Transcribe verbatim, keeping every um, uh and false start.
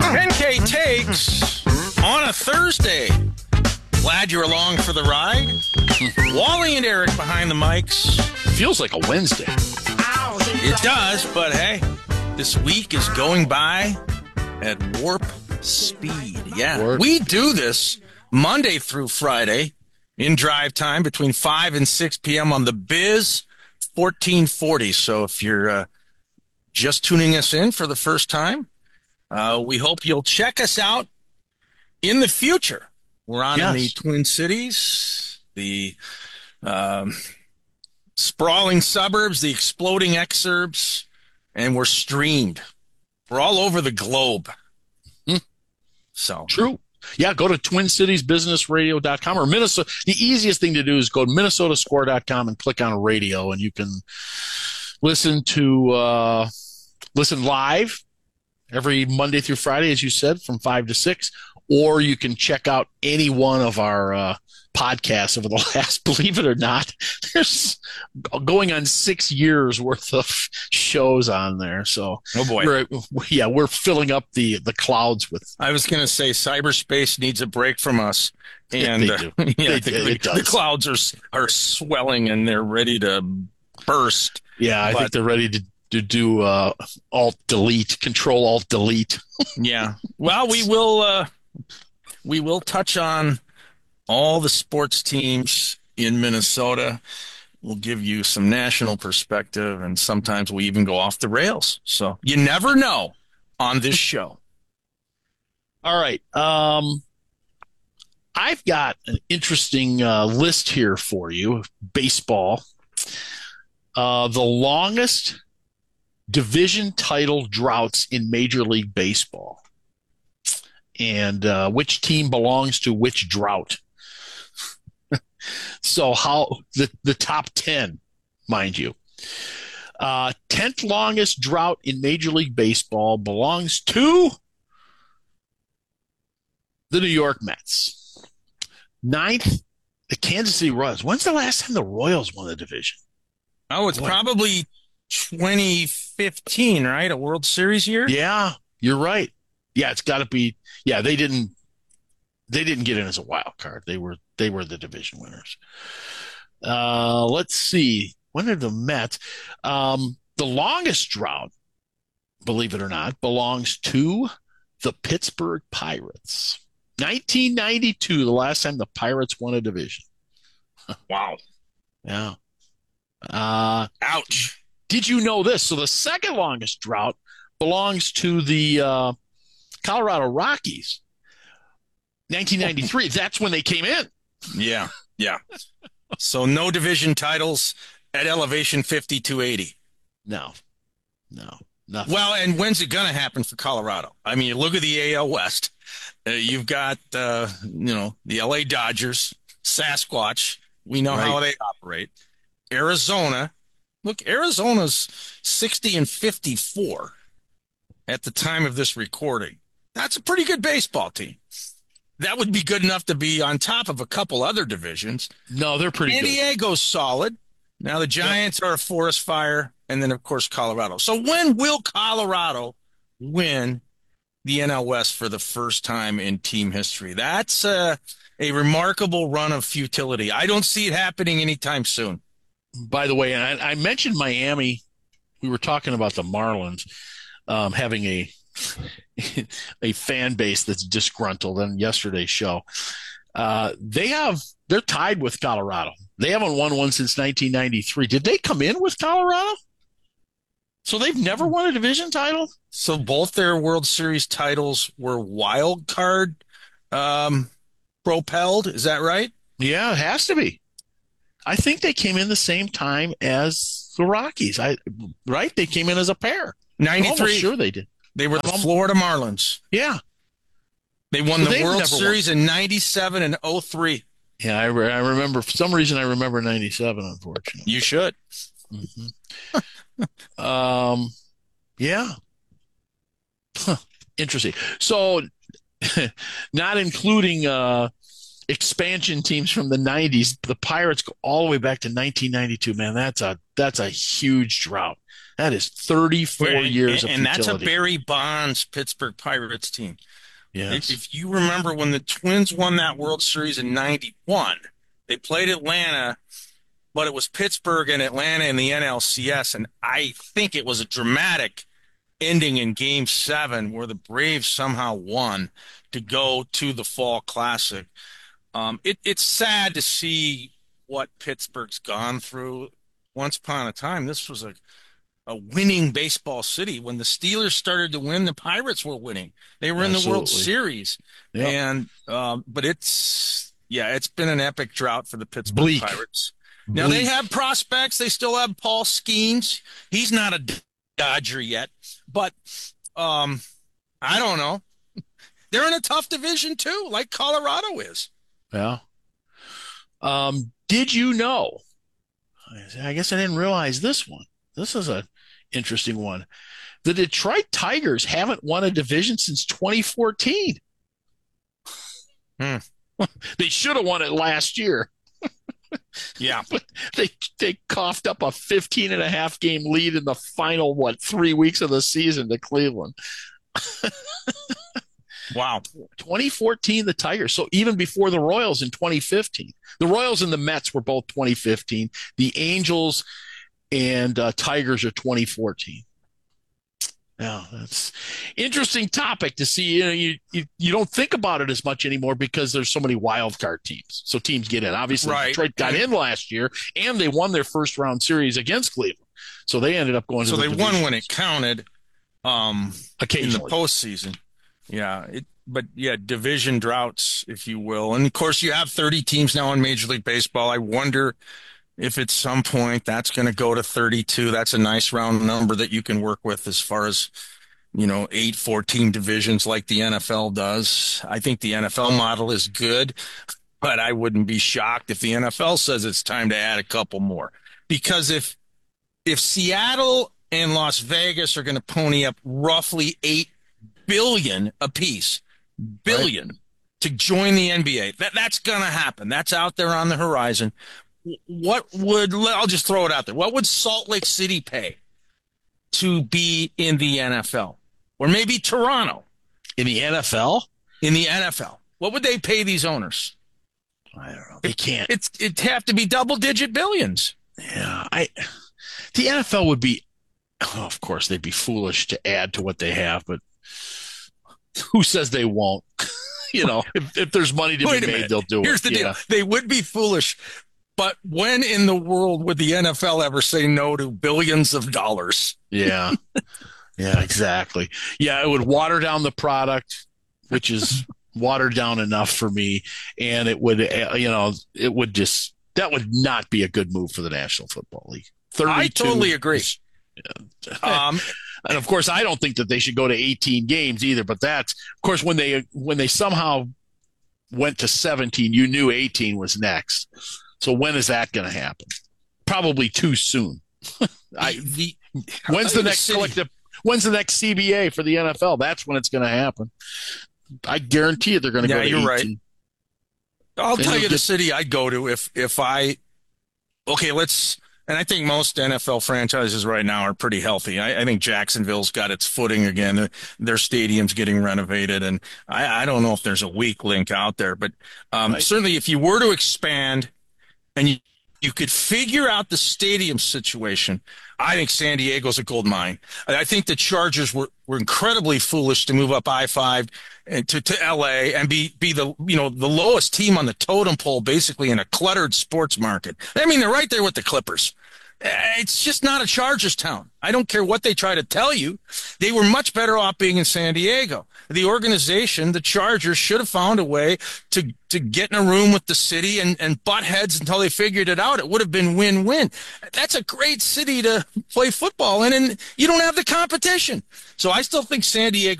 ten K takes on a Thursday. Glad you're along for the ride. Wally and Eric behind the mics. Feels like a Wednesday. It does, but hey, this week is going by at warp speed. Yeah, Warp. We do this Monday through Friday in drive time between five and six p.m. on the Biz fourteen forty. So if you're uh, just tuning us in for the first time, uh, we hope you'll check us out in the future. We're on Yes. in the Twin Cities, the um, sprawling suburbs, the exploding exurbs, and we're streamed. We're all over the globe. Hmm. So True. Yeah, go to twin cities business radio dot com or Minnesota. The easiest thing to do is go to minnesota score dot com and click on radio, and you can listen to uh, listen live every Monday through Friday, as you said, from five to six. Or you can check out any one of our uh, podcasts over the last, believe it or not, there's going on six years worth of shows on there. So, oh boy, we're, yeah, we're filling up the, the clouds with. I was going to say cyberspace needs a break from us, and They uh, do. yeah, They the, do. the, It does. the clouds are are swelling and they're ready to burst. Yeah, I But- think they're ready to to do uh, alt delete, control alt delete. Yeah. Well, we will uh, we will touch on all the sports teams in Minnesota. We'll give you some national perspective, and sometimes we even go off the rails. So you never know on this show. All right. Um, I've got an interesting uh, list here for you. Baseball. Uh, the longest division title droughts in Major League Baseball. And uh, which team belongs to which drought. So how the, the top ten, mind you. Uh, tenth longest drought in Major League Baseball belongs to the New York Mets. Ninth, the Kansas City Royals. When's the last time the Royals won the division? Oh, it's Boy. probably twenty fifteen, right? A World Series year? Yeah, you're right. Yeah, it's got to be. Yeah, they didn't. They didn't get in as a wild card. They were. They were the division winners. Uh, let's see. When did the Mets? Um, the longest drought, believe it or not, belongs to the Pittsburgh Pirates. nineteen ninety-two, the last time the Pirates won a division. Wow. Yeah. Uh, Ouch. did you know this? So the second longest drought belongs to the uh, Colorado Rockies. nineteen ninety-three, that's when they came in. Yeah, yeah. So no division titles at elevation fifty-two eighty. No, no, nothing. Well, and when's it going to happen for Colorado? I mean, look at the A L West. Uh, you've got, uh, you know, the L A Dodgers, Sasquatch. We know how Right. they operate. Arizona. Look, Arizona's sixty and fifty-four at the time of this recording. That's a pretty good baseball team. That would be good enough to be on top of a couple other divisions. No, they're pretty San good. Diego's solid. Now the Giants are a forest fire, and then, of course, Colorado. So when will Colorado win the N L West for the first time in team history? That's uh, a remarkable run of futility. I don't see it happening anytime soon. By the way, and I, I mentioned Miami. We were talking about the Marlins um, having a a fan base that's disgruntled on yesterday's show. Uh, they have they're tied with Colorado. They haven't won one since nineteen ninety-three. Did they come in with Colorado? So they've never won a division title? So both their World Series titles were wild card um, propelled. Is that right? Yeah, it has to be. I think they came in the same time as the Rockies. I right? They came in as a pair. I'm almost ninety-three. sure they did. They were the Um, Florida Marlins. Yeah. They won So the they've World never Series in ninety-seven and oh three. Yeah, I, re- I remember, for some reason, I remember ninety-seven, unfortunately. You should. Mm-hmm. um, yeah. Huh. Interesting. So, not including uh, expansion teams from the nineties, the Pirates go all the way back to nineteen ninety-two. Man, that's a that's a huge drought. That is thirty-four and, years of and that's a futility. Barry Bonds Pittsburgh Pirates team. Yes. If you remember when the Twins won that World Series in ninety-one, they played Atlanta, but it was Pittsburgh and Atlanta in the N L C S, and I think it was a dramatic ending in Game seven where the Braves somehow won to go to the Fall Classic. Um, it, it's sad to see what Pittsburgh's gone through. Once upon a time, this was a a winning baseball city. When the Steelers started to win, the Pirates were winning. They were in the World Absolutely. Series. Yep. And um, but it's yeah, it's been an epic drought for the Pittsburgh Bleak. Pirates. Now Bleak. they have prospects. They still have Paul Skeens. He's not a Dodger yet, but um, I don't know. They're in a tough division too, like Colorado is. Yeah. Um, did you know? I guess I didn't realize this one. This is a interesting one. The Detroit Tigers haven't won a division since twenty fourteen. Hmm. They should have won it last year. Yeah. But they they coughed up a fifteen and a half game lead in the final, what, three weeks of the season to Cleveland. Wow. twenty fourteen, the Tigers. So even before the Royals in twenty fifteen. The Royals and the Mets were both twenty fifteen. The Angels and uh, Tigers are twenty fourteen. Yeah, that's interesting topic to see. You know, you, you you don't think about it as much anymore because there's so many wild card teams. So teams get in. Obviously, Right. Detroit got in last year, and they won their first round series against Cleveland. So they ended up going So to the they division won when it counted um, in the occasionally. postseason. Yeah, it, but yeah, division droughts, if you will. And of course, you have thirty teams now in Major League Baseball. I wonder if at some point that's going to go to thirty-two. That's a nice round number that you can work with as far as, you know, eight, four-team divisions like the N F L does. I think the N F L model is good, but I wouldn't be shocked if the N F L says it's time to add a couple more. Because if if Seattle and Las Vegas are going to pony up roughly eight billion apiece, billion right, to join the N B A, that that's going to happen. That's out there on the horizon. What would, I'll just throw it out there. What would Salt Lake City pay to be in the N F L? Or maybe Toronto In the N F L? in the N F L? What would they pay these owners? I don't know. They can't. It's, it'd have to be double digit billions. Yeah, I. The N F L would be, oh, of course, they'd be foolish to add to what they have, but who says they won't? You know, if, if there's money to Wait be a made, minute. they'll do Here's it. the Yeah. deal. They would be foolish, but when in the world would the N F L ever say no to billions of dollars? Yeah. Yeah, exactly. Yeah, it would water down the product, which is watered down enough for me. And it would, uh, you know, it would just, that would not be a good move for the National Football League. I totally agree. Is, Um, and of course, I don't think that they should go to eighteen games either. But that's, of course, when they when they somehow went to seventeen, you knew eighteen was next. So when is that going to happen? Probably too soon. I, the, when's the the next city- collective? When's the next C B A for the N F L? That's when it's going to happen. I guarantee you they're going to Yeah, go to you're right. eighteen. I'll And tell you'll you the get- city I'd go to if if I okay, let's and I think most N F L franchises right now are pretty healthy. I, I think Jacksonville's got its footing again. Their, their stadium's getting renovated, and I, I don't know if there's a weak link out there, but um, Right. certainly if you were to expand and you you could figure out the stadium situation, I think San Diego's a gold mine. I think the Chargers were, were incredibly foolish to move up I five and to, to L A and be, be the, you know, the lowest team on the totem pole, basically in a cluttered sports market. I mean, they're right there with the Clippers. It's just not a Chargers town. I don't care what they try to tell you. They were much better off being in San Diego. The organization, the Chargers, should have found a way to, to get in a room with the city and, and butt heads until they figured it out. It would have been win-win. That's a great city to play football in, and you don't have the competition. So I still think San Diego